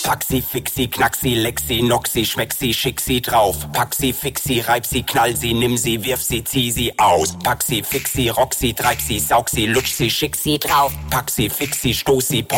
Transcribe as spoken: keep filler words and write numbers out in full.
Pack sie, fix sie, knack sie, leck sie, knock sie, schmeck sie, schick sie drauf. Pack sie, fix sie, reib sie, knall sie, nimm sie, wirf sie, zieh sie aus. Pack sie, fix sie, rock sie, treib sie, saug sie, lutsch sie, schick sie drauf. Pack sie, fix sie, stoß sie,